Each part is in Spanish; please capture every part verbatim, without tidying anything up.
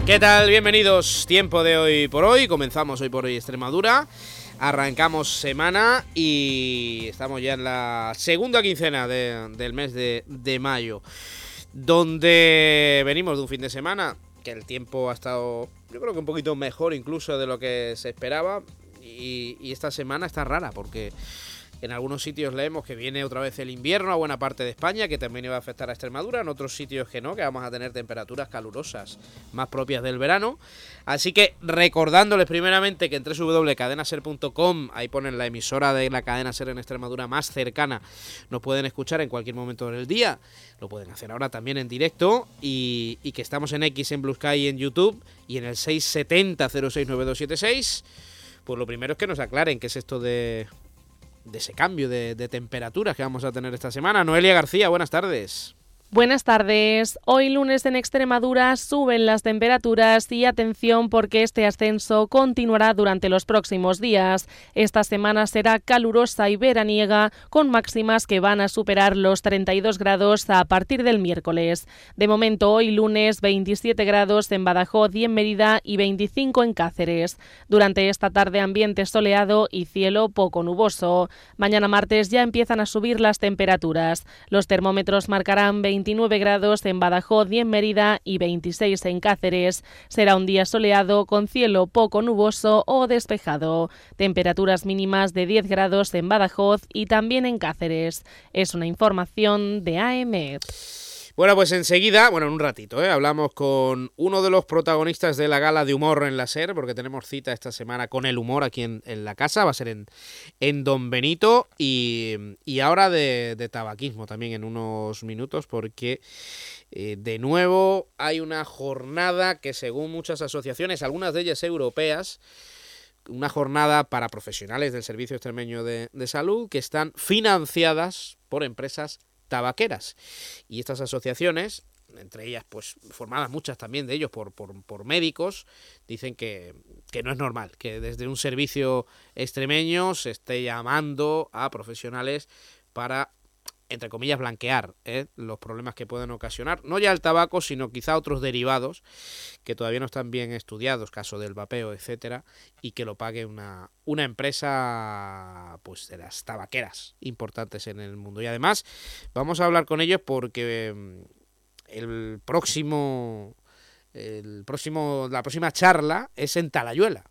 ¿Qué tal? Bienvenidos. Tiempo de hoy por hoy. Comenzamos hoy por hoy Extremadura. Arrancamos semana y estamos ya en la segunda quincena de, del mes de, de mayo, donde venimos de un fin de semana que el tiempo ha estado, yo creo que un poquito mejor incluso de lo que se esperaba, y, y esta semana está rara porque en algunos sitios leemos que viene otra vez el invierno a buena parte de España, que también iba a afectar a Extremadura, en otros sitios que no, que vamos a tener temperaturas calurosas más propias del verano. Así que recordándoles primeramente que en doble u doble u doble u punto cadena ser punto com, ahí ponen la emisora de la cadena SER en Extremadura más cercana, nos pueden escuchar en cualquier momento del día, lo pueden hacer ahora también en directo, y, y que estamos en X, en Blue Sky y en YouTube, y en el seis setenta cero seis nueve dos siete seis. Pues lo primero es que nos aclaren qué es esto de... de ese cambio de, de temperaturas que vamos a tener esta semana. Noelia García, buenas tardes. Buenas tardes. Hoy lunes en Extremadura suben las temperaturas y atención porque este ascenso continuará durante los próximos días. Esta semana será calurosa y veraniega con máximas que van a superar los treinta y dos grados a partir del miércoles. De momento hoy lunes veintisiete grados en Badajoz y en Mérida y veinticinco en Cáceres. Durante esta tarde ambiente soleado y cielo poco nuboso. Mañana martes ya empiezan a subir las temperaturas. Los termómetros marcarán veintinueve grados en Badajoz y en Mérida y veintiséis en Cáceres. Será un día soleado con cielo poco nuboso o despejado. Temperaturas mínimas de diez grados en Badajoz y también en Cáceres. Es una información de A M. Bueno, pues enseguida, bueno, en un ratito, ¿eh? hablamos con uno de los protagonistas de la gala de humor en la SER, porque tenemos cita esta semana con el humor aquí en, en la casa, va a ser en, en Don Benito, y, y ahora de, de tabaquismo también en unos minutos, porque eh, de nuevo hay una jornada que según muchas asociaciones, algunas de ellas europeas, una jornada para profesionales del Servicio Extremeño de, de Salud que están financiadas por empresas tabaqueras, y estas asociaciones, entre ellas pues formadas muchas también de ellos por, por, por médicos, dicen que, que no es normal que desde un servicio extremeño se esté llamando a profesionales para, entre comillas, blanquear ¿eh? los problemas que pueden ocasionar, no ya el tabaco, sino quizá otros derivados que todavía no están bien estudiados, caso del vapeo, etcétera, y que lo pague una, una empresa pues de las tabaqueras importantes en el mundo. Y además vamos a hablar con ellos porque el próximo, el próximo, la próxima charla es en Talayuela,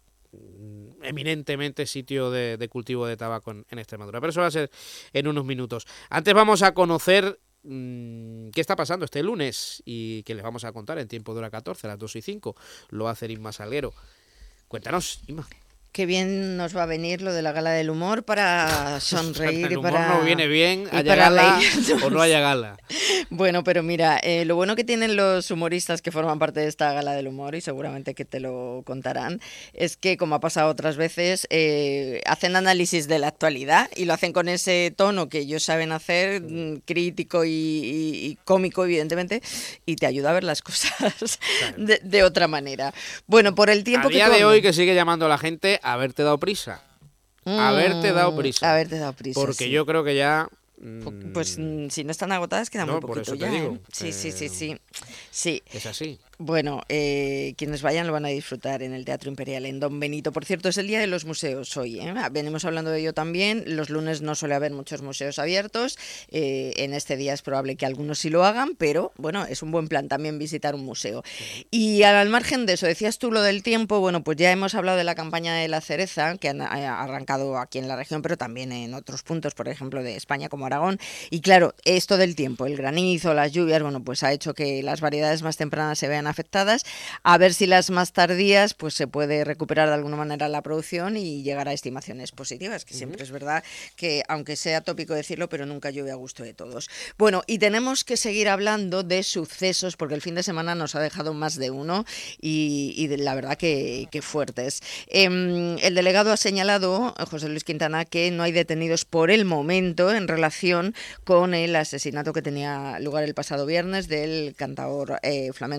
eminentemente sitio de, de cultivo de tabaco en, en Extremadura, pero eso va a ser en unos minutos. Antes vamos a conocer mmm, qué está pasando este lunes y que les vamos a contar en tiempo de hora catorce, a las dos y cinco, lo hace Inma Salguero. Cuéntanos, Inma. Qué bien nos va a venir lo de la gala del humor para sonreír el y humor para... no viene bien, haya gala o no haya gala. Bueno, pero mira, eh, lo bueno que tienen los humoristas que forman parte de esta gala del humor, y seguramente que te lo contarán, es que, como ha pasado otras veces, eh, hacen análisis de la actualidad y lo hacen con ese tono que ellos saben hacer, crítico y, y, y cómico, evidentemente, y te ayuda a ver las cosas claro. de, de otra manera. Bueno, por el tiempo a que... día de toma... hoy que sigue llamando a la gente, haberte dado prisa. Mm, haberte dado prisa. Haberte dado prisa. Porque sí. yo creo que ya... Mmm... Pues mm, si no están agotadas, queda no, muy poquito por eso ya. te digo. ¿eh? Sí, eh... sí, sí, sí. Sí. Es así. Bueno, eh, quienes vayan lo van a disfrutar en el Teatro Imperial, en Don Benito. Por cierto, es el Día de los Museos hoy, ¿eh? Venimos hablando de ello también. Los lunes no suele haber muchos museos abiertos. Eh, en este día es probable que algunos sí lo hagan, pero bueno, es un buen plan también visitar un museo. Sí. Y al margen de eso, decías tú lo del tiempo. Bueno, pues ya hemos hablado de la campaña de la cereza, que han arrancado aquí en la región, pero también en otros puntos, por ejemplo, de España, como Aragón. Y claro, esto del tiempo, el granizo, las lluvias, bueno, pues ha hecho que las variedades más tempranas se vean afectadas. A ver si las más tardías pues se puede recuperar de alguna manera la producción y llegar a estimaciones positivas, que uh-huh. siempre es verdad que, aunque sea tópico decirlo, pero nunca llueve a gusto de todos. Bueno, y tenemos que seguir hablando de sucesos, porque el fin de semana nos ha dejado más de uno y, y de, la verdad que, que fuertes. Eh, el delegado ha señalado, José Luis Quintana, que no hay detenidos por el momento en relación con el asesinato que tenía lugar el pasado viernes del cantaor eh, flamenco. Recordemos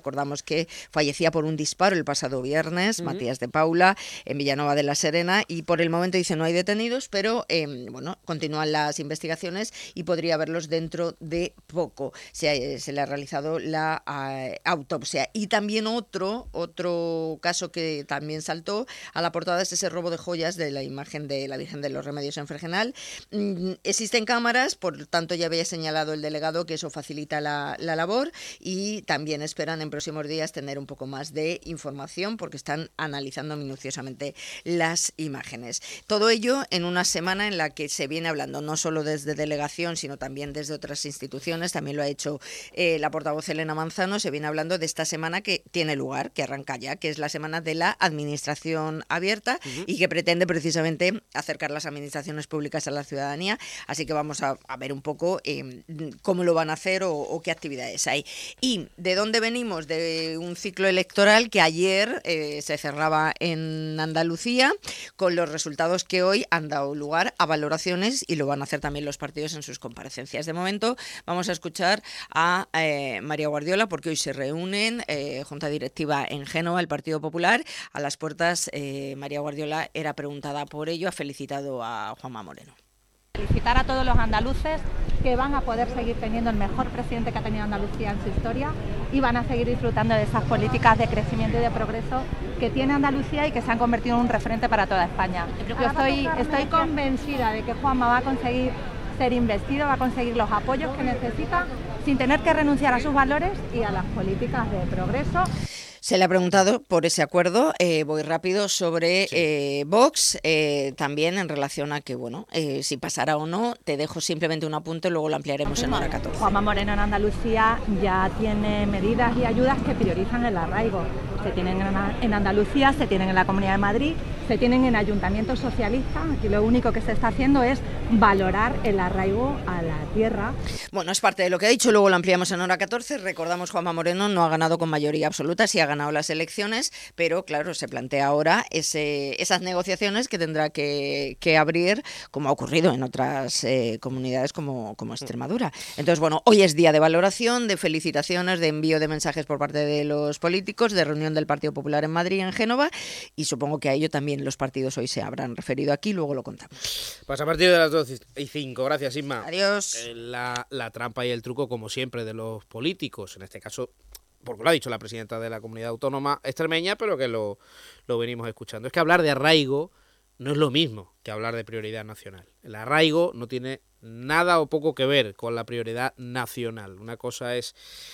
recordamos que fallecía por un disparo el pasado viernes, uh-huh. Matías de Paula, en Villanueva de la Serena, y por el momento dice no hay detenidos, pero eh, bueno, continúan las investigaciones y podría haberlos dentro de poco. Se, se le ha realizado la uh, autopsia. Y también otro, otro caso que también saltó a la portada es ese robo de joyas de la imagen de la Virgen de los Remedios en Fregenal. Mm, existen cámaras, por tanto ya había señalado el delegado que eso facilita la, la labor, y también esperan en próximos días tener un poco más de información porque están analizando minuciosamente las imágenes. Todo ello en una semana en la que se viene hablando no solo desde delegación sino también desde otras instituciones, también lo ha hecho eh, la portavoz Elena Manzano, se viene hablando de esta semana que tiene lugar, que arranca ya, que es la semana de la administración abierta uh-huh. y que pretende precisamente acercar las administraciones públicas a la ciudadanía, así que vamos a, a ver un poco eh, cómo lo van a hacer o, o qué actividades hay. ¿Y de dónde venimos? De un ciclo electoral que ayer eh, se cerraba en Andalucía, con los resultados que hoy han dado lugar a valoraciones y lo van a hacer también los partidos en sus comparecencias. De momento vamos a escuchar a eh, María Guardiola, porque hoy se reúnen eh, junta directiva en Génova, el Partido Popular. A las puertas, eh, María Guardiola era preguntada por ello, ha felicitado a Juanma Moreno. Felicitar a todos los andaluces que van a poder seguir teniendo el mejor presidente que ha tenido Andalucía en su historia y van a seguir disfrutando de esas políticas de crecimiento y de progreso que tiene Andalucía y que se han convertido en un referente para toda España. Yo estoy, estoy convencida de que Juanma va a conseguir ser investido, va a conseguir los apoyos que necesita sin tener que renunciar a sus valores y a las políticas de progreso. Se le ha preguntado por ese acuerdo, eh, voy rápido, sobre sí. eh, Vox, eh, también en relación a que, bueno, eh, si pasará o no, te dejo simplemente un apunte, luego lo ampliaremos en hora catorce. Juanma Moreno en Andalucía ya tiene medidas y ayudas que priorizan el arraigo. Se tienen en Andalucía, se tienen en la Comunidad de Madrid, se tienen en ayuntamientos socialistas. Aquí lo único que se está haciendo es valorar el arraigo a la tierra. Bueno, es parte de lo que ha dicho, luego lo ampliamos en hora catorce. Recordamos, Juanma Moreno no ha ganado con mayoría absoluta, sí ha ganado las elecciones, pero claro, se plantea ahora ese, esas negociaciones que tendrá que, que abrir, como ha ocurrido en otras eh, comunidades como, como Extremadura. Entonces, bueno, hoy es día de valoración, de felicitaciones, de envío de mensajes por parte de los políticos, de reunión del Partido Popular en Madrid, en Génova, y supongo que a ello también los partidos hoy se habrán referido aquí, luego lo contamos. Pues a partir de las doce y cinco, gracias Isma. Adiós. Eh, la, la trampa y el truco, como siempre, de los políticos, en este caso, porque lo ha dicho la presidenta de la comunidad autónoma extremeña, pero que lo, lo venimos escuchando. Es que hablar de arraigo no es lo mismo que hablar de prioridad nacional. El arraigo no tiene nada o poco que ver con la prioridad nacional. Una cosa es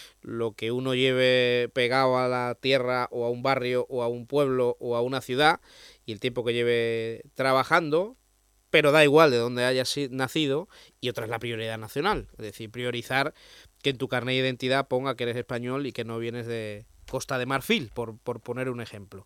lo que uno lleve pegado a la tierra o a un barrio o a un pueblo o a una ciudad y el tiempo que lleve trabajando, pero da igual de dónde hayas nacido, y otra es la prioridad nacional. Es decir, priorizar que en tu carnet de identidad ponga que eres español y que no vienes de Costa de Marfil, por, por poner un ejemplo.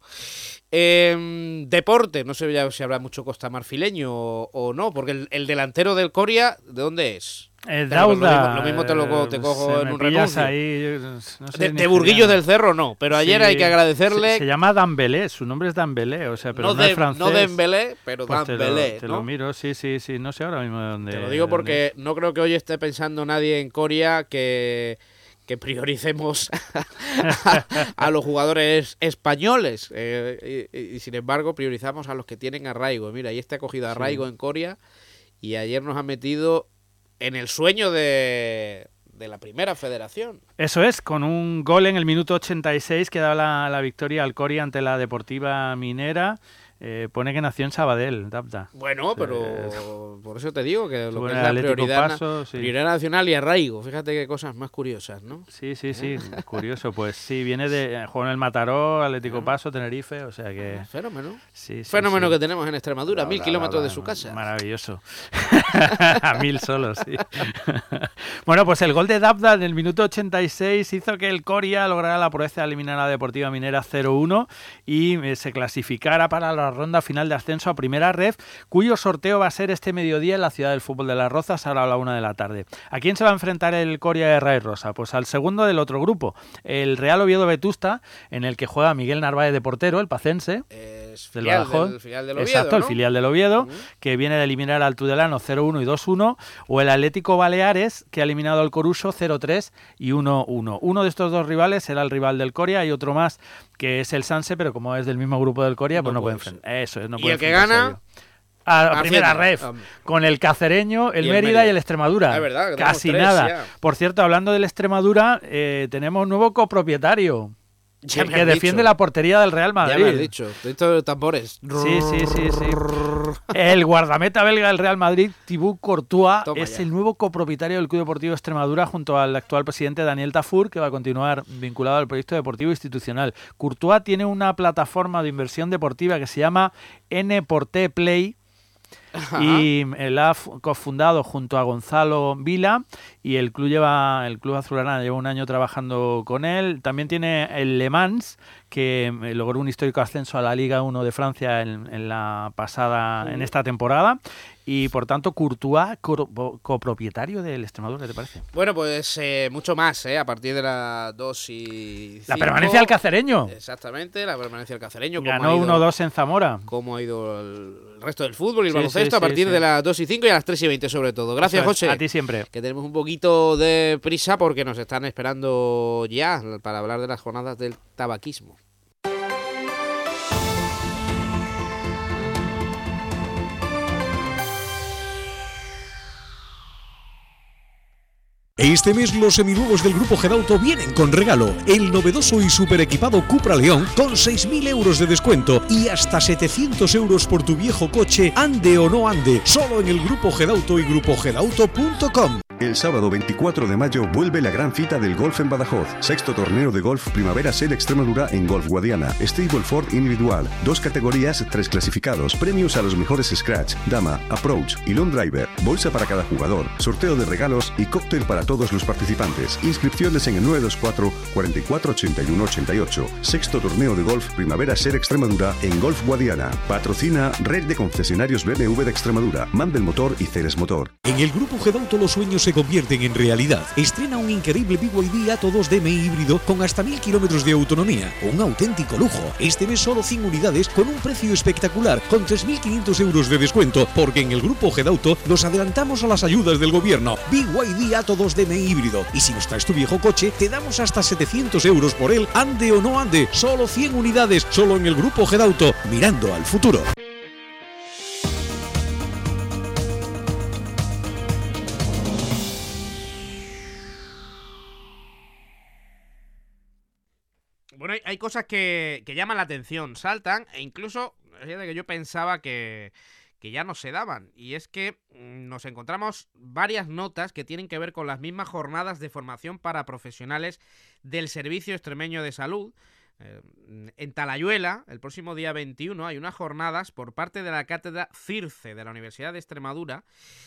Eh, deporte, no sé ya si habrá mucho costamarfileño o, o no, porque el, el delantero del Coria, ¿de dónde es? El Dauda. Lo mismo, lo mismo te lo te cojo en un renuncio. Ahí, no sé de, de Burguillos del Cerro no, pero ayer sí, hay que agradecerle. Se, se llama Dembélé, su nombre es Dembélé, o sea, pero no, no de, es francés. No Dembélé, pero pues Dembélé. Te, lo, te ¿no? lo miro, sí, sí, sí, no sé ahora mismo de dónde. Te lo digo porque no creo que hoy esté pensando nadie en Coria que que prioricemos a, a los jugadores españoles eh, y, y sin embargo priorizamos a los que tienen arraigo. Mira, y este ha cogido arraigo sí. en Coria y ayer nos ha metido en el sueño de, de la primera federación. Eso es, con un gol en el minuto ochenta y seis que da la, la victoria al Coria ante la Deportiva Minera. Eh, pone que nació en Sabadell, Dabda. Bueno, pero eh, por eso te digo que lo que es la prioridad, Paso, sí. prioridad nacional y arraigo. Fíjate qué cosas más curiosas, ¿no? Sí, sí, sí, curioso. Pues sí, viene de juego en el Mataró, Atlético Paso, Tenerife, o sea que... Fenómeno. Sí, sí, Fenómeno sí. que tenemos en Extremadura, la, mil la, kilómetros la, la, de su casa. Maravilloso. A mil solos, sí. Bueno, pues el gol de Dabda en el minuto ochenta y seis hizo que el Coria lograra la proeza de eliminar a la Deportiva Minera cero uno y eh, se clasificara para la ronda final de ascenso a Primera Ref, cuyo sorteo va a ser este mediodía en la ciudad del fútbol de Las Rozas, ahora a la una de la tarde. ¿A quién se va a enfrentar el Coria de Ray Rosa? Pues al segundo del otro grupo, el Real Oviedo Vetusta, en el que juega Miguel Narváez de portero, el pacense, es del filial Badajoz. Del, filial del Oviedo, Exacto, ¿no? el filial del Oviedo, uh-huh. que viene de eliminar al Tudelano cero cero uno y dos uno, o el Atlético Baleares, que ha eliminado al Coruso cero tres y uno uno. Uno de estos dos rivales será el rival del Coria, y otro más que es el Sanse, pero como es del mismo grupo del Coria, pues no, no puede enfrentar. Eso es, no ¿Y puede el que gana? A la primera ref, um, con el Cacereño, el, el Mérida, Mérida y el Extremadura. Es verdad, que casi tres, nada. Ya. Por cierto, hablando del Extremadura, eh, tenemos nuevo copropietario. Ya que, que defiende la portería del Real Madrid. Ya me has dicho, estos tambores. Sí, sí, sí, sí. El guardameta belga del Real Madrid, Thibaut Courtois, Toma es ya. el nuevo copropietario del Club Deportivo Extremadura, junto al actual presidente Daniel Tafur, que va a continuar vinculado al proyecto deportivo institucional. Courtois tiene una plataforma de inversión deportiva que se llama N por T Play, Ajá. y él ha cofundado junto a Gonzalo Vila, y el club lleva el club azulgrana lleva un año trabajando con él. También tiene el Le Mans, que logró un histórico ascenso a la Liga uno de Francia en, en la pasada uh. en esta temporada. Y por tanto, Courtois, co- copropietario del Extremadura, ¿qué te parece? Bueno, pues eh, mucho más, ¿eh? A partir de las dos y cinco. La permanencia del Cacereño. Exactamente, la permanencia del Cacereño. Ganó uno dos en Zamora. Cómo ha ido el resto del fútbol y el sí, baloncesto sí, a partir sí, de sí. las dos y cinco y a las tres y veinte sobre todo. Gracias, Eso es, José. a ti siempre. Que tenemos un poquito de prisa porque nos están esperando ya para hablar de las jornadas del tabaquismo. Este mes los seminuevos del Grupo Gedauto vienen con regalo. El novedoso y super equipado Cupra León con seis mil euros de descuento y hasta setecientos euros por tu viejo coche, ande o no ande. Solo en el Grupo Gedauto y grupo gedauto punto com. El sábado veinticuatro de mayo vuelve la gran cita del golf en Badajoz. Sexto torneo de golf Primavera Ser Extremadura en Golf Guadiana. Stableford individual. Dos categorías, tres clasificados. Premios a los mejores Scratch, Dama, Approach y Long Driver. Bolsa para cada jugador. Sorteo de regalos y cóctel para todos los participantes. Inscripciones en el nueve dos cuatro, cuarenta y cuatro, ochenta y uno, ochenta y ocho. Sexto torneo de golf Primavera Ser Extremadura en Golf Guadiana. Patrocina Red de Concesionarios B M W de Extremadura, Mandel Motor y Ceres Motor. En el Grupo Gedauto los sueños se convierten en realidad. Estrena un increíble B Y D Atto dos D M I híbrido con hasta mil kilómetros de autonomía. Un auténtico lujo. Este mes solo cien unidades con un precio espectacular, con tres mil quinientos euros de descuento, porque en el Grupo Gedauto nos adelantamos a las ayudas del gobierno. B Y D Atto dos D M I híbrido. Y si nos traes tu viejo coche, te damos hasta setecientos euros por él, ande o no ande. Solo cien unidades, solo en el Grupo Gedauto, mirando al futuro. Bueno, hay, hay cosas que, que llaman la atención, saltan, e incluso que yo pensaba que, que ya no se daban. Y es que nos encontramos varias notas que tienen que ver con las mismas jornadas de formación para profesionales del Servicio Extremeño de Salud. Eh, en Talayuela, el próximo día veintiuno, hay unas jornadas por parte de la Cátedra CIRCE de la Universidad de Extremadura.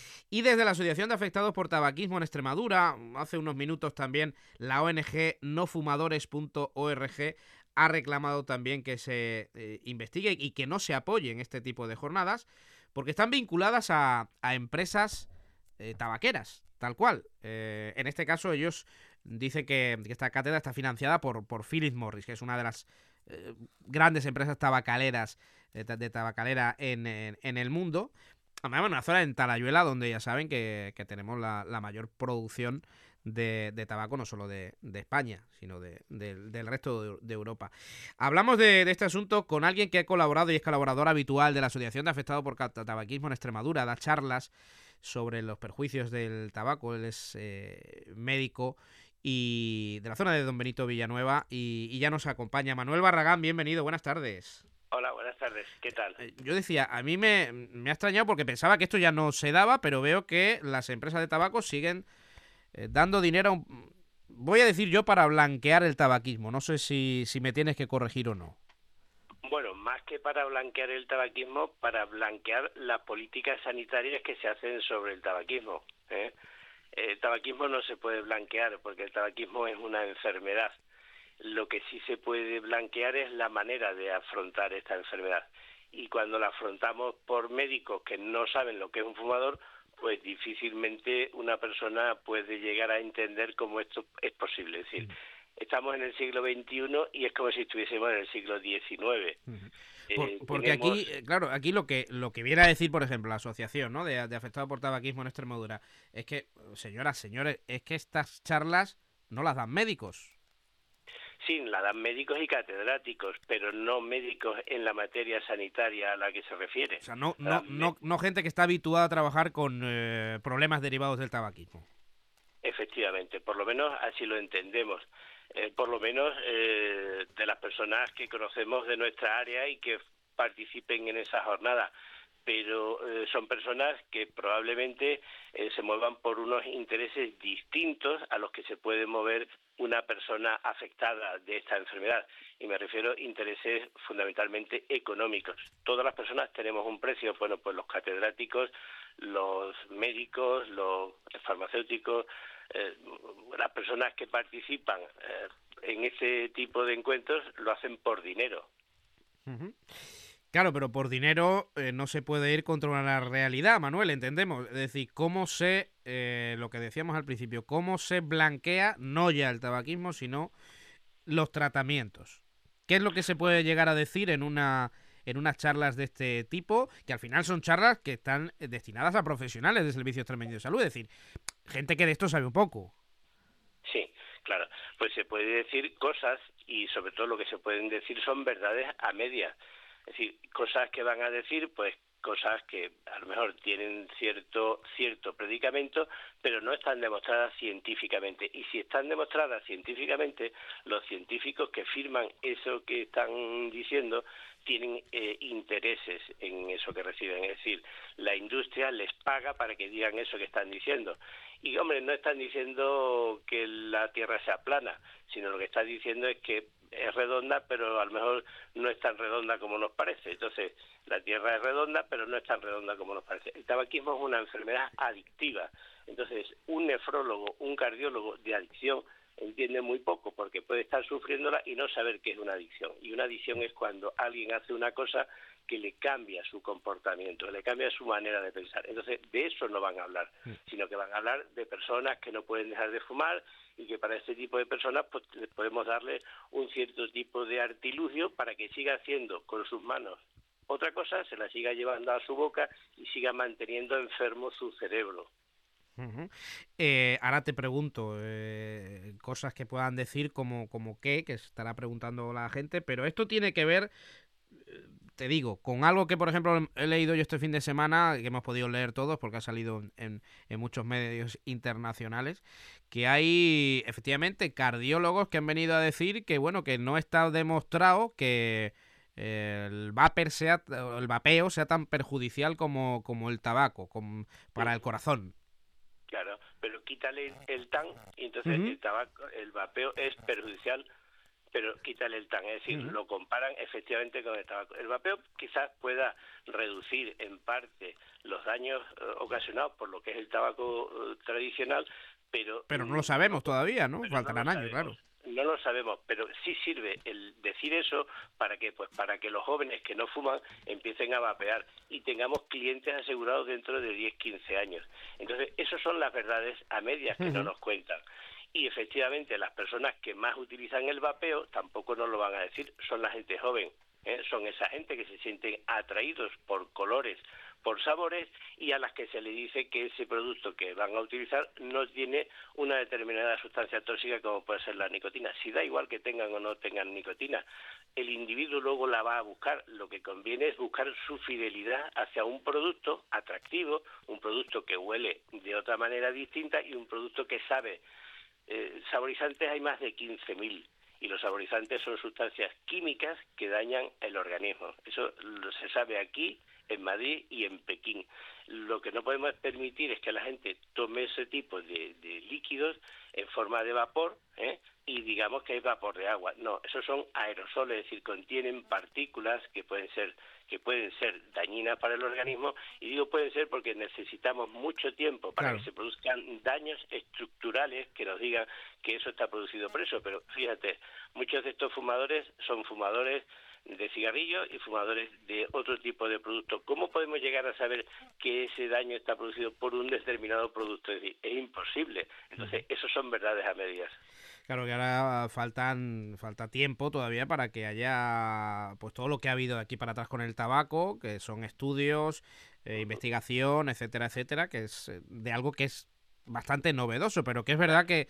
Y desde la Asociación de Afectados por Tabaquismo en Extremadura, hace unos minutos también la O N G no fumadores punto org ha reclamado también que se eh, investigue y que no se apoyen este tipo de jornadas, porque están vinculadas a, a empresas eh, tabaqueras, tal cual. Eh, en este caso ellos dicen que, que esta cátedra está financiada por, por Philip Morris, que es una de las eh, grandes empresas tabacaleras eh, de tabacalera en, en, en el mundo. Además, en una zona en Talayuela donde ya saben que, que tenemos la, la mayor producción de, de tabaco, no solo de, de España, sino de, de, del resto de, de Europa. Hablamos de, de este asunto con alguien que ha colaborado y es colaborador habitual de la Asociación de Afectados por Tabaquismo en Extremadura. Da charlas sobre los perjuicios del tabaco. Él es eh, médico y de la zona de Don Benito Villanueva y, y ya nos acompaña. Manuel Barragán, bienvenido, buenas tardes. Hola, buenas tardes, ¿qué tal? Yo decía, a mí me, me ha extrañado porque pensaba que esto ya no se daba, pero veo que las empresas de tabaco siguen eh, dando dinero, a un, voy a decir yo, para blanquear el tabaquismo. No sé si, si me tienes que corregir o no. Bueno, más que para blanquear el tabaquismo, para blanquear las políticas sanitarias que se hacen sobre el tabaquismo, ¿eh? El tabaquismo no se puede blanquear porque el tabaquismo es una enfermedad. Lo que sí se puede blanquear es la manera de afrontar esta enfermedad. Y cuando la afrontamos por médicos que no saben lo que es un fumador, pues difícilmente una persona puede llegar a entender cómo esto es posible. Es decir, estamos en el siglo veintiuno y es como si estuviésemos en el siglo diecinueve. Uh-huh. Por, eh, porque tenemos... aquí, claro, aquí lo que lo que viene a decir, por ejemplo, la asociación, ¿no?, de, de afectados por tabaquismo en Extremadura, es que, señoras, señores, es que estas charlas no las dan médicos. Sí, la dan médicos y catedráticos, pero no médicos en la materia sanitaria a la que se refiere. O sea, no, no, no, no gente que está habituada a trabajar con eh, problemas derivados del tabaquismo. Efectivamente, por lo menos así lo entendemos. Eh, por lo menos eh, de las personas que conocemos de nuestra área y que participen en esa jornada. Pero eh, son personas que probablemente eh, se muevan por unos intereses distintos a los que se puede mover una persona afectada de esta enfermedad. Y me refiero a intereses fundamentalmente económicos. Todas las personas tenemos un precio, bueno, pues los catedráticos, los médicos, los farmacéuticos, eh, las personas que participan eh, en ese tipo de encuentros lo hacen por dinero. Uh-huh. Claro, pero por dinero eh, no se puede ir contra la realidad, Manuel, entendemos. Es decir, cómo se, eh, lo que decíamos al principio, cómo se blanquea no ya el tabaquismo, sino los tratamientos. ¿Qué es lo que se puede llegar a decir en una en unas charlas de este tipo, que al final son charlas que están destinadas a profesionales de servicios extremeños de salud? Es decir, gente que de esto sabe un poco. Sí, claro. Pues se puede decir cosas y sobre todo lo que se pueden decir son verdades a medias. Es decir, cosas que van a decir, pues cosas que a lo mejor tienen cierto cierto predicamento, pero no están demostradas científicamente. Y si están demostradas científicamente, los científicos que firman eso que están diciendo tienen eh, intereses en eso que reciben. Es decir, la industria les paga para que digan eso que están diciendo. Y, hombre, no están diciendo que la Tierra sea plana, sino lo que están diciendo es que es redonda, pero a lo mejor no es tan redonda como nos parece. Entonces, la Tierra es redonda, pero no es tan redonda como nos parece. El tabaquismo es una enfermedad adictiva. Entonces, un nefrólogo, un cardiólogo de adicción entiende muy poco, porque puede estar sufriéndola y no saber qué es una adicción. Y una adicción es cuando alguien hace una cosa que le cambia su comportamiento, le cambia su manera de pensar. Entonces, de eso no van a hablar, sino que van a hablar de personas que no pueden dejar de fumar y que para este tipo de personas pues podemos darle un cierto tipo de artilugio para que siga haciendo con sus manos otra cosa, se la siga llevando a su boca y siga manteniendo enfermo su cerebro. Uh-huh. Eh, ahora te pregunto eh, cosas que puedan decir como, como qué, que estará preguntando la gente, pero esto tiene que ver, eh, te digo, con algo que por ejemplo he leído yo este fin de semana, que hemos podido leer todos porque ha salido en, en muchos medios internacionales, que hay efectivamente cardiólogos que han venido a decir que bueno, que no está demostrado que el vapor sea, el vapeo sea tan perjudicial como, como el tabaco como para el corazón. Claro, pero quítale el tan y entonces uh-huh. el tabaco, el vapeo es perjudicial, pero quítale el tan, es decir, uh-huh. lo comparan efectivamente con el tabaco. El vapeo quizás pueda reducir en parte los daños eh, ocasionados por lo que es el tabaco eh, tradicional, pero... Pero no lo sabemos no, todavía, ¿no? Faltarán no años, claro. No lo sabemos, pero sí sirve el decir eso para que pues para que los jóvenes que no fuman empiecen a vapear y tengamos clientes asegurados dentro de diez, quince años. Entonces, esas son las verdades a medias que uh-huh. no nos cuentan. Y efectivamente, las personas que más utilizan el vapeo tampoco nos lo van a decir, son la gente joven. ¿eh? Son esa gente que se sienten atraídos por colores, por sabores, y a las que se le dice que ese producto que van a utilizar no tiene una determinada sustancia tóxica como puede ser la nicotina. Si da igual que tengan o no tengan nicotina, el individuo luego la va a buscar. Lo que conviene es buscar su fidelidad hacia un producto atractivo, un producto que huele de otra manera distinta y un producto que sabe. Eh, saborizantes hay más de quince mil. Y los saborizantes son sustancias químicas que dañan el organismo. Eso se sabe aquí, en Madrid y en Pekín. Lo que no podemos permitir es que la gente tome ese tipo de, de líquidos en forma de vapor, ¿eh? y digamos que es vapor de agua. No, esos son aerosoles, es decir, contienen partículas que pueden ser que pueden ser dañinas para el organismo, y digo pueden ser porque necesitamos mucho tiempo para claro. que se produzcan daños estructurales que nos digan que eso está producido por eso. Pero fíjate, muchos de estos fumadores son fumadores de cigarrillos y fumadores de otro tipo de productos. ¿Cómo podemos llegar a saber que ese daño está producido por un determinado producto? Es decir, es imposible. Entonces, esos son verdades a medias. Claro que ahora faltan falta tiempo todavía para que haya pues todo lo que ha habido de aquí para atrás con el tabaco, que son estudios, eh, investigación, etcétera, etcétera, que es de algo que es bastante novedoso, pero que es verdad que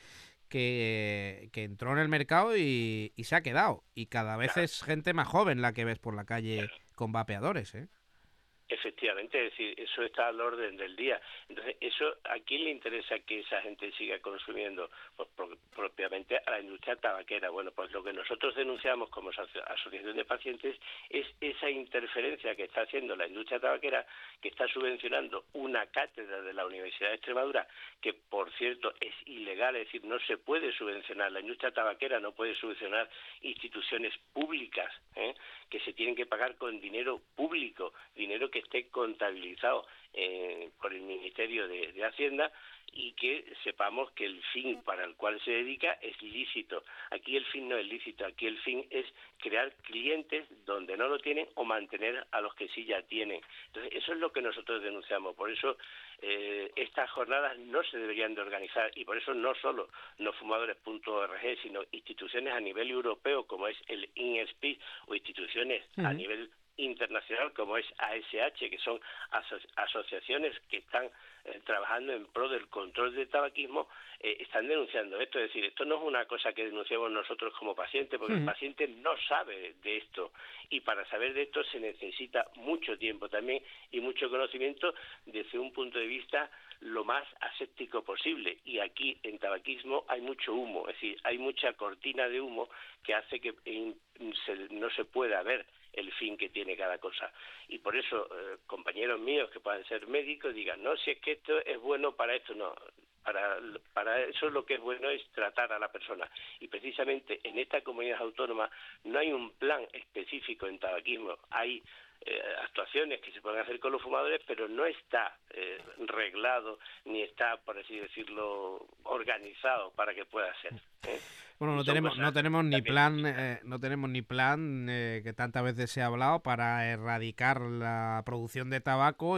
que, que entró en el mercado y, y se ha quedado. Y cada vez Claro. es gente más joven la que ves por la calle Claro. con vapeadores, ¿eh? Efectivamente, es decir, eso está al orden del día. Entonces, eso, ¿a quién le interesa que esa gente siga consumiendo? Pues pro- propiamente a la industria tabaquera. Bueno, pues lo que nosotros denunciamos como aso- asociación de pacientes es esa interferencia que está haciendo la industria tabaquera, que está subvencionando una cátedra de la Universidad de Extremadura, que por cierto es ilegal, es decir, no se puede subvencionar, la industria tabaquera no puede subvencionar instituciones públicas, ¿eh? que se tienen que pagar con dinero público, dinero que esté contabilizado eh, por el Ministerio de, de Hacienda, y que sepamos que el fin para el cual se dedica es lícito. Aquí el fin no es lícito, aquí el fin es crear clientes donde no lo tienen o mantener a los que sí ya tienen. Entonces, eso es lo que nosotros denunciamos. Por eso eh, estas jornadas no se deberían de organizar, y por eso no solo nofumadores punto org, sino instituciones a nivel europeo como es el I N S P I o instituciones uh-huh. a nivel internacional como es A S H, que son aso- asociaciones que están eh, trabajando en pro del control del tabaquismo, eh, están denunciando esto. Es decir, esto no es una cosa que denunciamos nosotros como pacientes, porque uh-huh. el paciente no sabe de esto, y para saber de esto se necesita mucho tiempo también y mucho conocimiento desde un punto de vista lo más aséptico posible. Y aquí en tabaquismo hay mucho humo, es decir, hay mucha cortina de humo que hace que in, se, no se pueda ver el fin que tiene cada cosa. Y por eso eh, compañeros míos que puedan ser médicos digan, no, si es que esto es bueno para esto, no. Para, para eso lo que es bueno es tratar a la persona. Y precisamente en esta comunidad autónoma no hay un plan específico en tabaquismo. Hay eh, actuaciones que se pueden hacer con los fumadores, pero no está eh, reglado ni está, por así decirlo, organizado para que pueda ser. ¿eh? Bueno, no tenemos, no tenemos ni plan, eh, no tenemos ni plan eh, que tantas veces se ha hablado para erradicar la producción de tabaco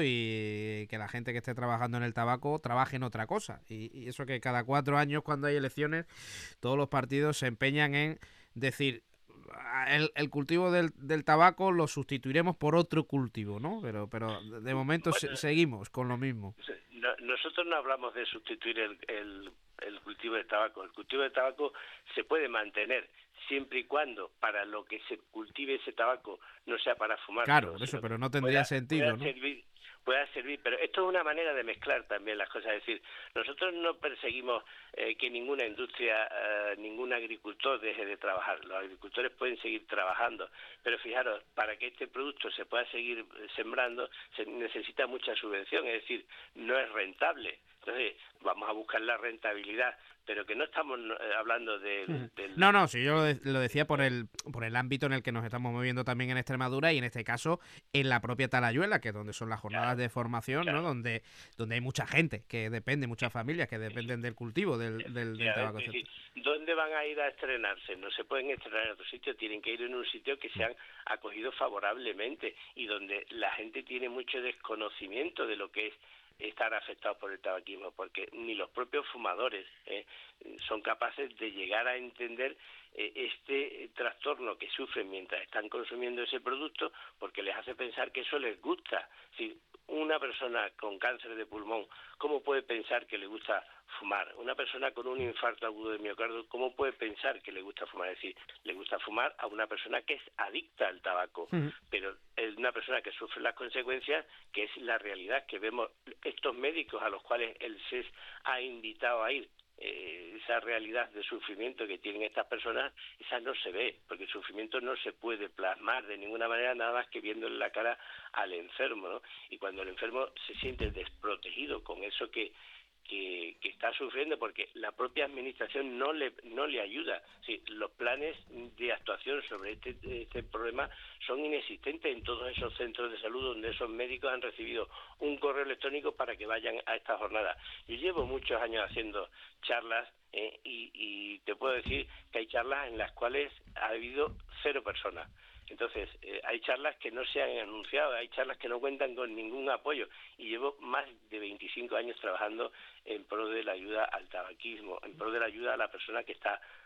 y que la gente que esté trabajando en el tabaco trabaje en otra cosa. Y, y eso que cada cuatro años, cuando hay elecciones, todos los partidos se empeñan en decir el, el cultivo del, del tabaco lo sustituiremos por otro cultivo, ¿no? Pero, pero de momento bueno, se, seguimos con lo mismo. No, nosotros no hablamos de sustituir el, el el cultivo de tabaco. El cultivo de tabaco se puede mantener siempre y cuando para lo que se cultive ese tabaco no sea para fumar. Claro, eso, pero no tendría pueda, sentido, pueda ¿no? Servir, pueda servir, pero esto es una manera de mezclar también las cosas. Es decir, nosotros no perseguimos eh, que ninguna industria, eh, ningún agricultor deje de trabajar. Los agricultores pueden seguir trabajando, pero fijaros, para que este producto se pueda seguir sembrando se necesita mucha subvención, es decir, no es rentable. Entonces, vamos a buscar la rentabilidad, pero que no estamos eh, hablando de, del... No, no, sí, yo lo, de, lo decía por el por el ámbito en el que nos estamos moviendo también en Extremadura y en este caso en la propia Talayuela, que es donde son las jornadas claro, de formación, claro. ¿no? Donde donde hay mucha gente que depende, muchas familias que dependen del cultivo del, del, del tabaco. Es decir, ¿dónde van a ir a estrenarse? No se pueden estrenar en otro sitio, tienen que ir en un sitio que se han acogido favorablemente y donde la gente tiene mucho desconocimiento de lo que es estar afectados por el tabaquismo, porque ni los propios fumadores eh, son capaces de llegar a entender eh, este trastorno que sufren mientras están consumiendo ese producto, porque les hace pensar que eso les gusta. Si una persona con cáncer de pulmón, ¿cómo puede pensar que le gusta fumar? Una persona con un infarto agudo de miocardio, ¿cómo puede pensar que le gusta fumar? Es decir, le gusta fumar a una persona que es adicta al tabaco, uh-huh. pero es una persona que sufre las consecuencias, que es la realidad que vemos estos médicos a los cuales el S E S ha invitado a ir. Eh, esa realidad de sufrimiento que tienen estas personas, esa no se ve, porque el sufrimiento no se puede plasmar de ninguna manera nada más que viéndole la cara al enfermo, ¿no? Y cuando el enfermo se siente desprotegido con eso que Que, que está sufriendo porque la propia administración no le no le ayuda. Sí, los planes de actuación sobre este, este problema son inexistentes en todos esos centros de salud donde esos médicos han recibido un correo electrónico para que vayan a esta jornada. Yo llevo muchos años haciendo charlas eh, y, y te puedo decir que hay charlas en las cuales ha habido cero personas. Entonces, eh, hay charlas que no se han anunciado, hay charlas que no cuentan con ningún apoyo y llevo más de veinticinco años trabajando en pro de la ayuda al tabaquismo, en pro de la ayuda a la persona que está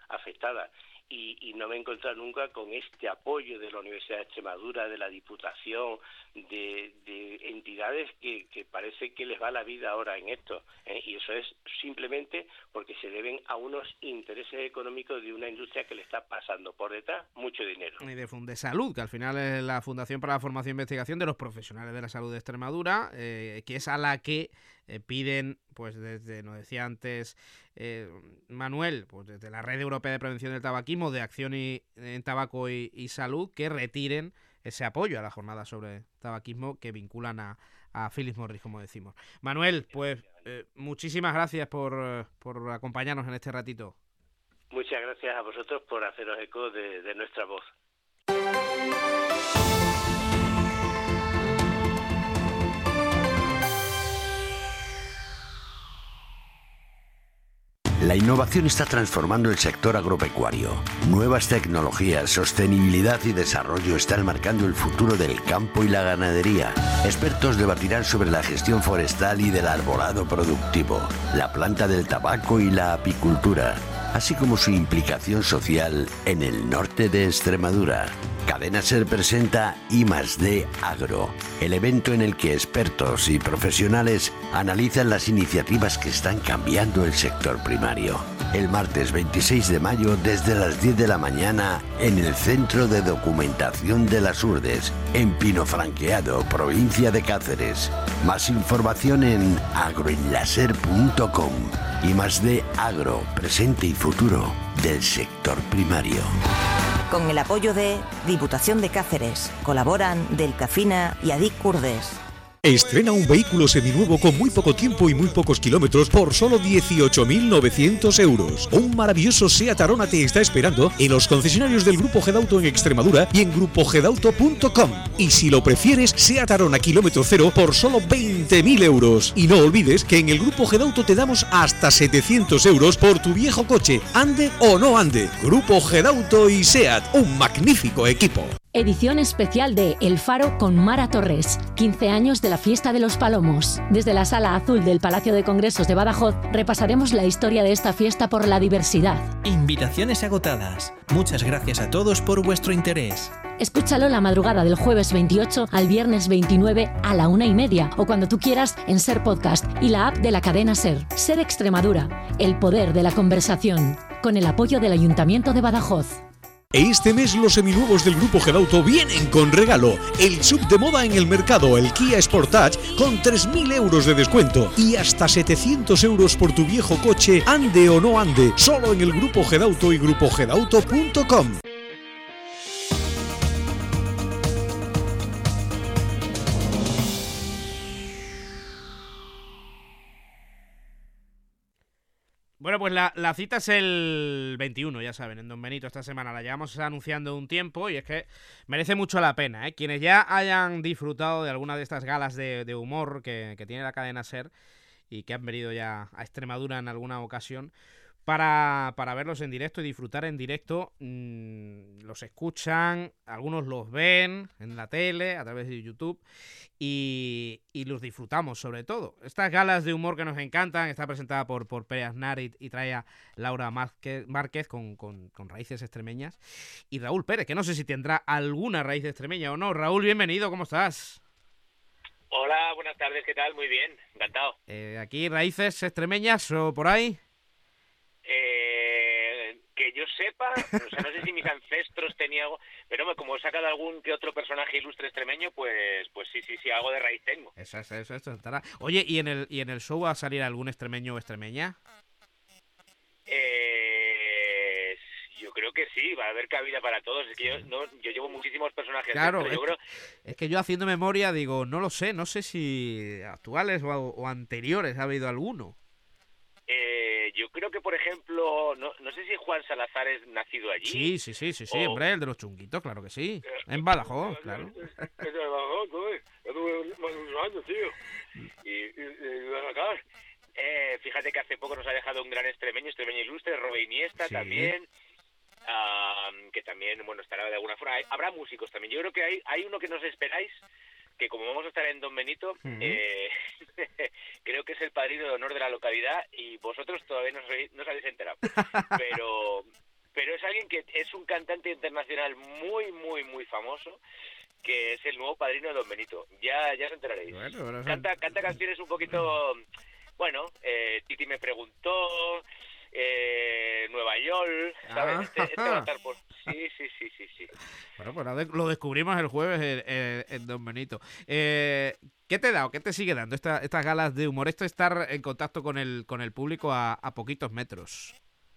afectadas. Y, y no me he encontrado nunca con este apoyo de la Universidad de Extremadura, de la Diputación, de, de entidades que, que parece que les va la vida ahora en esto, ¿eh? Y eso es simplemente porque se deben a unos intereses económicos de una industria que le está pasando por detrás mucho dinero. Y de Fundesalud, que al final es la Fundación para la Formación e Investigación de los Profesionales de la Salud de Extremadura, eh, que es a la que eh, piden, pues desde, nos decía antes eh, Manuel, pues desde la Red Europea de Prevención del Tabaquismo, de Acción y, en Tabaco y, y Salud, que retiren ese apoyo a la jornada sobre tabaquismo que vinculan a, a Philip Morris, como decimos. Manuel, pues eh, muchísimas gracias por, por acompañarnos en este ratito. Muchas gracias a vosotros por haceros eco de, de nuestra voz. La innovación está transformando el sector agropecuario. Nuevas tecnologías, sostenibilidad y desarrollo están marcando el futuro del campo y la ganadería. Expertos debatirán sobre la gestión forestal y del arbolado productivo, la planta del tabaco y la apicultura, así como su implicación social en el norte de Extremadura. Cadena SER presenta I más D Agro, el evento en el que expertos y profesionales analizan las iniciativas que están cambiando el sector primario. El martes veintiséis de mayo desde las diez de la mañana en el Centro de Documentación de las Urdes, en Pinofranqueado, provincia de Cáceres. Más información en agroenlaser punto com. I más D Agro, presente y futuro del sector primario. Con el apoyo de Diputación de Cáceres, colaboran Delcafina y Adic Urdes. Estrena un vehículo seminuevo con muy poco tiempo y muy pocos kilómetros por solo dieciocho mil novecientos euros. Un maravilloso Seat Arona te está esperando en los concesionarios del Grupo Gedauto en Extremadura y en grupo gedauto punto com. Y si lo prefieres, Seat Arona kilómetro cero por solo veinte mil euros. Y no olvides que en el Grupo Gedauto te damos hasta setecientos euros por tu viejo coche, ande o no ande. Grupo Gedauto y Seat, un magnífico equipo. Edición especial de El Faro con Mara Torres, quince años de la Fiesta de los Palomos. Desde la Sala Azul del Palacio de Congresos de Badajoz repasaremos la historia de esta fiesta por la diversidad. Invitaciones agotadas. Muchas gracias a todos por vuestro interés. Escúchalo la madrugada del jueves veintiocho al viernes veintinueve a la una y media o cuando tú quieras en SER Podcast y la app de la cadena SER. SER Extremadura, el poder de la conversación, con el apoyo del Ayuntamiento de Badajoz. Este mes los seminuevos del Grupo Gedauto vienen con regalo. El sub de moda en el mercado, el Kia Sportage, con tres mil euros de descuento y hasta setecientos euros por tu viejo coche, ande o no ande, solo en el Grupo Gedauto y grupo gedauto punto com. Bueno, pues la, la cita es el veintiuno, ya saben, en Don Benito esta semana. La llevamos anunciando un tiempo y es que merece mucho la pena, ¿eh? Quienes ya hayan disfrutado de alguna de estas galas de, de humor que, que tiene la cadena SER y que han venido ya a Extremadura en alguna ocasión, para, para verlos en directo y disfrutar en directo, mmm, los escuchan, algunos los ven en la tele, a través de YouTube, y, y los disfrutamos sobre todo. Estas galas de humor que nos encantan, está presentada por, por Pere Aznar y, y trae a Laura Márquez, Márquez con, con, con raíces extremeñas, y Raúl Pérez, que no sé si tendrá alguna raíz extremeña o no. Raúl, bienvenido, ¿cómo estás? Hola, buenas tardes, ¿qué tal? Muy bien, encantado. Eh, ¿Aquí raíces extremeñas o por ahí? Eh, que yo sepa, o sea, no sé si mis ancestros tenían algo, pero como he sacado algún que otro personaje ilustre extremeño, pues pues sí, sí, sí, algo de raíz tengo. Eso, eso, eso, eso estará. Oye, ¿y en el y en el show va a salir algún extremeño o extremeña? Eh, yo creo que sí, va a haber cabida para todos. Es que yo, no, yo llevo muchísimos personajes. Claro, dentro, yo es, creo... que, es que yo haciendo memoria digo, no lo sé, no sé si actuales o, o anteriores ha habido alguno. Eh, yo creo que, por ejemplo, no, no sé si Juan Salazar es nacido allí. Sí, sí, sí, sí, sí, o... hombre, el de los chunguitos, claro que sí. En Badajoz, claro. Es de Badajoz, güey. Yo tuve unos años, tío. Y, y, y acá. Eh, fíjate que hace poco nos ha dejado un gran extremeño, extremeño ilustre, Robe Iniesta, sí. También. Uh, que también, bueno, estará de alguna forma. Hay, habrá músicos también. Yo creo que hay, hay uno que no os esperáis, que como vamos a estar en Don Benito, uh-huh. eh, creo que es el padrino de honor de la localidad y vosotros todavía no os, no os habéis enterado. Pero pero es alguien que es un cantante internacional muy, muy, muy famoso, que es el nuevo padrino de Don Benito. Ya, ya os enteraréis. Bueno, bueno, canta, canta canciones un poquito, bueno, eh, Titi me preguntó, eh, Nueva York, ¿sabes? Ah. Este, este va a estar por... Sí, sí, sí, sí, sí. Bueno, pues nada, lo descubrimos el jueves en, en- en Don Benito. Eh, ¿Qué te da o qué te sigue dando esta, estas galas de humor? Esto estar en contacto con el, con el público a, a poquitos metros.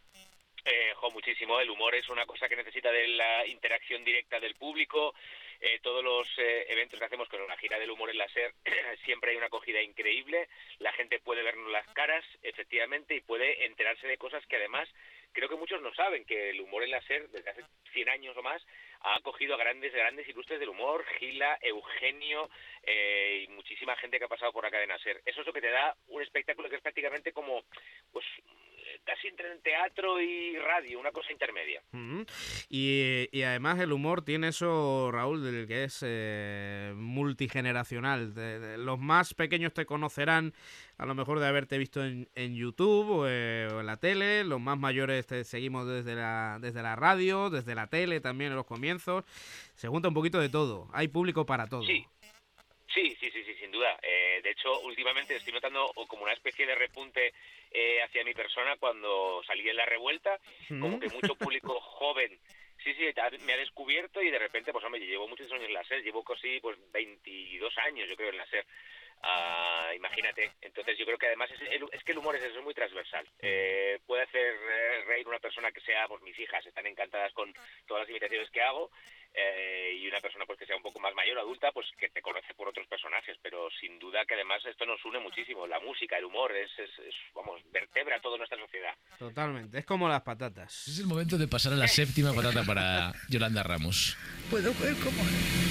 Eh, jo, muchísimo. El humor es una cosa que necesita de la interacción directa del público. Eh, todos los eh, eventos que hacemos con la gira del humor en la SER siempre hay una acogida increíble. La gente puede vernos las caras, efectivamente, y puede enterarse de cosas que además creo que muchos no saben, que el humor en la SER desde hace cien años o más ha acogido a grandes, grandes ilustres del humor, Gila, Eugenio eh, y muchísima gente que ha pasado por la cadena SER. Eso es lo que te da un espectáculo que es prácticamente como, pues, casi entre teatro y radio, una cosa intermedia. Ujú. Y, y además el humor tiene eso, Raúl, del que es eh, multigeneracional. De- de- los más pequeños te conocerán a lo mejor de haberte visto en, en YouTube o, eh, o en la tele. Los más mayores te seguimos desde la, desde la radio, desde la tele también en los comienzos. Se junta un poquito de todo. Hay público para todo. Sí. Sí, sí, sí, sí, sin duda. Eh, de hecho, últimamente estoy notando como una especie de repunte eh, hacia mi persona cuando salí en La Revuelta, como que mucho público joven, sí, sí, ha- me ha descubierto y de repente, pues hombre, yo llevo muchos años en la SER, llevo casi pues veintidós años, yo creo, en la SER. Ah, imagínate. Entonces yo creo que además es, el- es que el humor es eso, es muy transversal. Eh, puede hacer eh, reír una persona que sea, pues mis hijas están encantadas con todas las imitaciones que hago, eh, y una persona pues que sea un poco más mayor, adulta, pues que te conoce por otros personajes, pero sin duda que además esto nos une muchísimo. La música, el humor, es, es, es, vamos, vertebra toda nuestra sociedad. Totalmente. Es como las patatas. Es el momento de pasar a la séptima patata para Yolanda Ramos. Puedo ver cómo...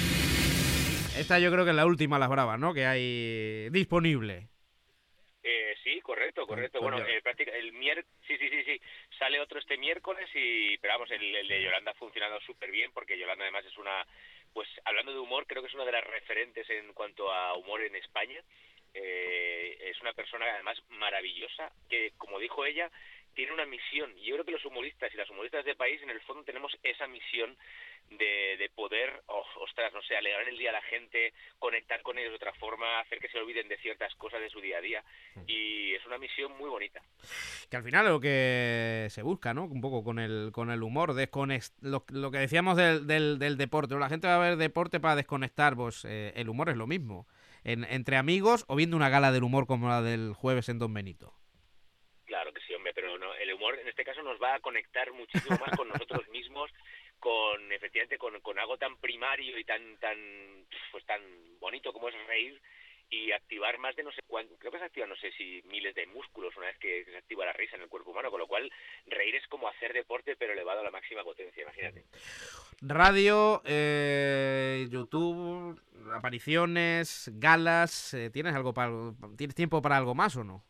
Esta yo creo que es la última Las Bravas, ¿no? Que hay disponible. Eh, sí, correcto, correcto. Pues Bueno, ya. eh, práctica- el mier sí, sí, sí, sí. Sale otro este miércoles y, pero vamos, el, el de Yolanda ha funcionado súper bien porque Yolanda además es una, pues hablando de humor, creo que es una de las referentes en cuanto a humor en España. Eh, es una persona además maravillosa que, como dijo ella, tiene una misión. Y yo creo que los humoristas y las humoristas del país, en el fondo, tenemos esa misión de, de poder, oh, ostras, no sé, alegrar el día a la gente, conectar con ellos de otra forma, hacer que se olviden de ciertas cosas de su día a día. Y es una misión muy bonita. Que al final es lo que se busca, ¿no? Un poco con el con el humor, desconex- lo, lo que decíamos del, del, del deporte. ¿No? La gente va a ver deporte para desconectar, pues eh, el humor es lo mismo. En, entre amigos o viendo una gala del humor como la del jueves en Don Benito. Claro que sí, hombre, pero no, el humor en este caso nos va a conectar muchísimo más con nosotros mismos, con efectivamente con, con algo tan primario y tan tan pues tan bonito como es reír y activar más de no sé cuánto, creo que se activa no sé si miles de músculos una vez que, que se activa la risa en el cuerpo humano, con lo cual reír es como hacer deporte pero elevado a la máxima potencia, imagínate. Radio, eh, YouTube, apariciones, galas. eh, ¿Tienes algo para tienes tiempo para algo más o no?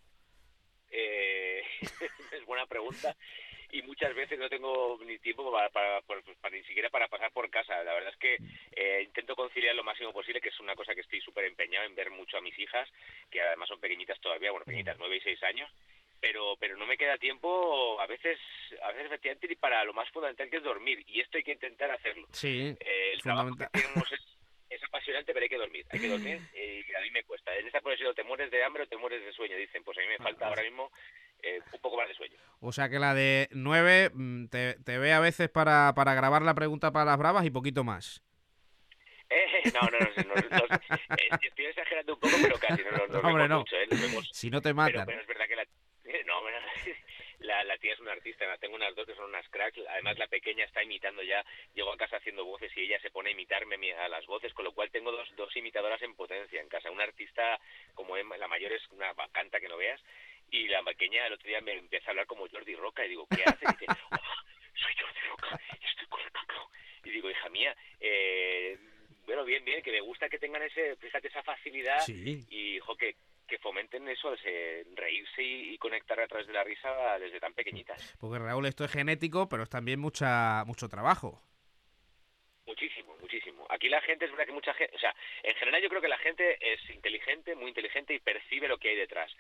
Eh, es buena pregunta y muchas veces no tengo ni tiempo para, para, para, pues, para ni siquiera para pasar por casa. La verdad es que eh, intento conciliar lo máximo posible, que es una cosa que estoy súper empeñado en ver mucho a mis hijas, que además son pequeñitas todavía, bueno, pequeñitas, nueve y seis años, pero pero no me queda tiempo a veces, a veces efectivamente ni para lo más fundamental que es dormir, y esto hay que intentar hacerlo. Sí, Eh, el trabajo fundamental. que tenemos es, es apasionante, pero hay que dormir, hay que dormir eh, y a mí me cuesta. En esta profesión te mueres de hambre o te mueres de sueño, dicen, pues a mí me falta ahora mismo eh, un poco más de sueño. O sea que la de nueve mm, te, te ve a veces para, para grabar la pregunta para las bravas y poquito más. Eh, no, no, no, no, no, no, eh, estoy exagerando un poco, pero casi, no, no, no, Hombre, no. mucho, eh, nos vemos, Si no te pero, matan. pero es verdad que la, eh, no, bueno, la, la tía es una artista, tengo unas dos que son unas cracks, además la pequeña está imitando ya, llego a casa haciendo voces y ella se pone a imitarme a mí- a las voces, con lo cual tengo dos, dos imitadoras en potencia en casa, una artista como Emma, la mayor es una canta que no veas, y la pequeña el otro día me empieza a hablar como Jordi Roca y digo, ¿qué haces? Y dice, oh, soy Jordi Roca, estoy con el cacao. Y digo, hija mía, eh, bueno, bien, bien, que me gusta que tengan ese, fíjate, esa facilidad Sí. y, hijo, que, que fomenten eso, ese reírse y, y conectar a través de la risa desde tan pequeñitas. Porque Raúl, esto es genético, pero es también mucha mucho trabajo. Muchísimo, muchísimo. Aquí la gente, es verdad que mucha gente, o sea, en general yo creo que la gente es inteligente, muy inteligente y percibe lo que hay detrás.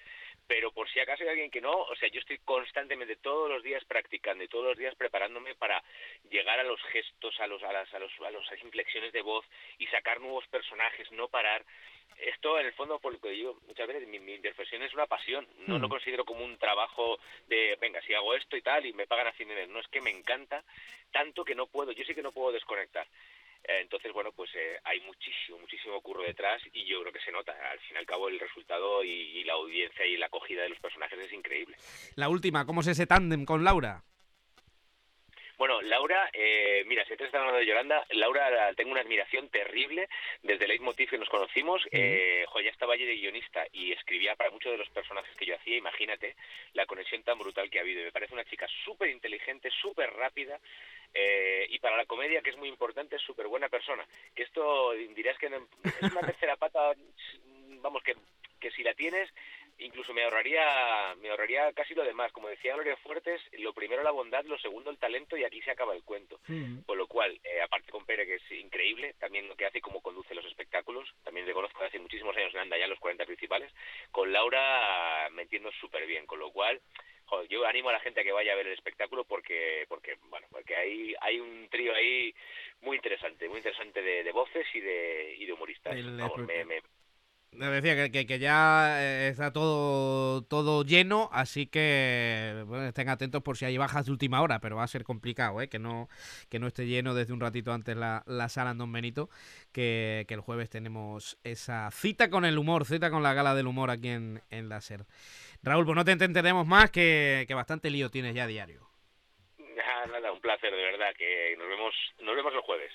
pero por si acaso hay alguien que no, o sea, yo estoy constantemente todos los días practicando y todos los días preparándome para llegar a los gestos, a los a las a los a las inflexiones de voz y sacar nuevos personajes, no parar. Esto, en el fondo, por lo que digo muchas veces, mi, mi interpretación es una pasión. No mm. lo considero como un trabajo de, venga, si hago esto y tal, y me pagan a fin de mes. No, es que me encanta tanto que no puedo, yo sí que no puedo desconectar. Eh, entonces, bueno, pues eh, hay muchísimo, muchísimo curro detrás y yo creo que se nota. Al fin y al cabo, el resultado y, y la audiencia y la acogida de los personajes es increíble. La última, ¿cómo es ese tándem con Laura? Bueno, Laura, eh, mira, si te estás hablando de Yolanda, Laura tengo una admiración terrible desde el leitmotiv que nos conocimos. Eh, jo, ya estaba allí de guionista y escribía para muchos de los personajes que yo hacía. Imagínate la conexión tan brutal que ha habido. Me parece una chica súper inteligente, súper rápida, eh, y para la comedia, que es muy importante, es súper buena persona. Que esto dirás que no, es una tercera pata, vamos, que, que si la tienes... Incluso me ahorraría me ahorraría casi lo demás. Como decía Gloria Fuertes, lo primero la bondad, lo segundo el talento y aquí se acaba el cuento. Mm. Con lo cual, eh, aparte con Pere, que es increíble, también lo que hace y cómo conduce los espectáculos, también le conozco hace muchísimos años, anda ya en los cuarenta principales, con Laura me entiendo súper bien, con lo cual... Joder, yo animo a la gente a que vaya a ver el espectáculo porque, porque bueno, porque hay hay un trío ahí muy interesante, muy interesante de, de voces y de y de humoristas. El, Vamos, me... me Me decía que, que, que ya está todo todo lleno, así que bueno, estén atentos por si hay bajas de última hora, pero va a ser complicado, ¿eh? que no que no esté lleno desde un ratito antes la, la sala en Don Benito, que, que el jueves tenemos esa cita con el humor, cita con la gala del humor aquí en, en la SER. Raúl, pues no te entenderemos más, que, que bastante lío tienes ya a diario. Nada, nada, un placer, de verdad, que nos vemos, nos vemos el jueves.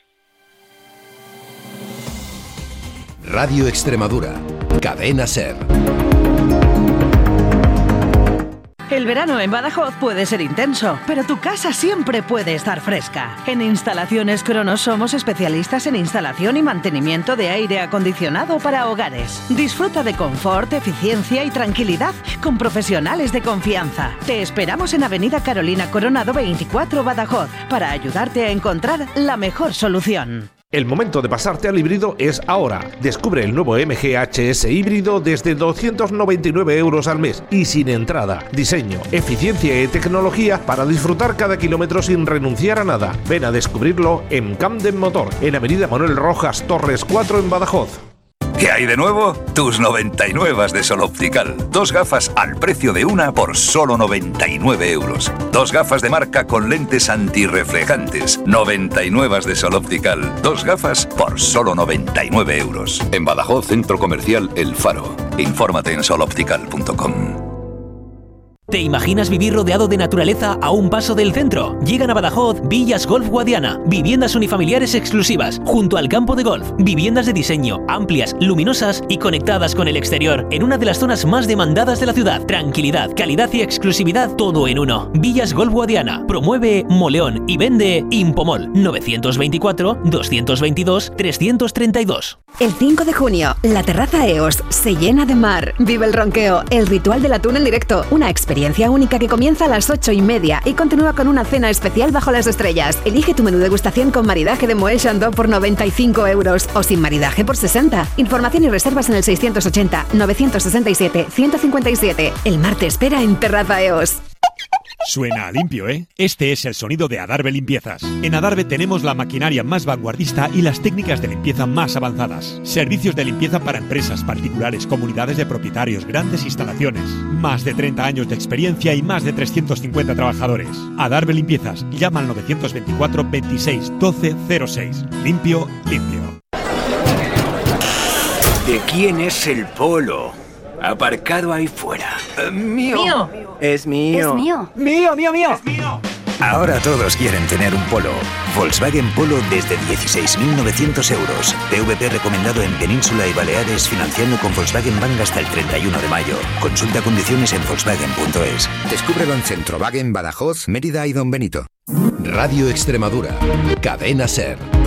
Radio Extremadura, Cadena SER. El verano en Badajoz puede ser intenso, pero tu casa siempre puede estar fresca. En Instalaciones Cronos somos especialistas en instalación y mantenimiento de aire acondicionado para hogares. Disfruta de confort, eficiencia y tranquilidad con profesionales de confianza. Te esperamos en Avenida Carolina Coronado veinticuatro, Badajoz, para ayudarte a encontrar la mejor solución. El momento de pasarte al híbrido es ahora. Descubre el nuevo M G H S híbrido desde doscientos noventa y nueve euros al mes y sin entrada. Diseño, eficiencia y tecnología para disfrutar cada kilómetro sin renunciar a nada. Ven a descubrirlo en Camden Motor, en Avenida Manuel Rojas Torres cuatro en Badajoz. ¿Qué hay de nuevo? Tus noventa y nueve de Sol Optical. Dos gafas al precio de una por solo noventa y nueve euros. Dos gafas de marca con lentes antirreflejantes. noventa y nueve de Sol Optical. Dos gafas por solo noventa y nueve euros. En Badajoz, Centro Comercial El Faro. Infórmate en sol optical punto com. ¿Te imaginas vivir rodeado de naturaleza a un paso del centro? Llegan a Badajoz Villas Golf Guadiana, viviendas unifamiliares exclusivas, junto al campo de golf, viviendas de diseño, amplias, luminosas y conectadas con el exterior, en una de las zonas más demandadas de la ciudad. Tranquilidad, calidad y exclusividad, todo en uno. Villas Golf Guadiana, promueve Moleón y vende Impomol, nueve dos cuatro, dos dos dos, tres tres dos. El cinco de junio, la terraza E O S se llena de mar. Vive el ronqueo, el ritual del atún en directo, una experiencia única que comienza a las ocho y media y continúa con una cena especial bajo las estrellas. Elige tu menú degustación con maridaje de Moët Chandon por noventa y cinco euros o sin maridaje por sesenta. Información y reservas en el seiscientos ochenta, novecientos sesenta y siete, ciento cincuenta y siete. El mar te espera en Terraza E O S. Suena a limpio, ¿eh? Este es el sonido de Adarve Limpiezas. En Adarve tenemos la maquinaria más vanguardista y las técnicas de limpieza más avanzadas. Servicios de limpieza para empresas, particulares, comunidades de propietarios, grandes instalaciones. Más de treinta años de experiencia y más de trescientos cincuenta trabajadores. Adarve Limpiezas. Llama al novecientos veinticuatro, veintiséis, doce cero seis. Limpio, limpio. ¿De quién es el polo? Aparcado ahí fuera. Uh, mío. Mío. Es mío. Es mío. Mío, mío, mío. Es mío. Ahora todos quieren tener un Polo. Volkswagen Polo desde dieciséis mil novecientos euros. P V P recomendado en Península y Baleares, financiando con Volkswagen Bank hasta el treinta y uno de mayo. Consulta condiciones en volkswagen punto es. Descúbrelo en Centrowagen, Badajoz, Mérida y Don Benito. Radio Extremadura, Cadena SER.